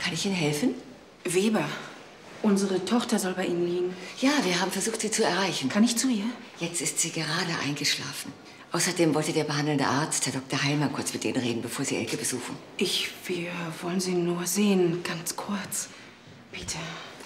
Kann ich Ihnen helfen? Weber. Unsere Tochter soll bei Ihnen liegen. Ja, wir haben versucht, sie zu erreichen. Kann ich zu ihr? Jetzt ist sie gerade eingeschlafen. Außerdem wollte der behandelnde Arzt, Herr Dr. Heilmann, kurz mit Ihnen reden, bevor Sie Elke besuchen. Wir wollen sie nur sehen, ganz kurz. Bitte.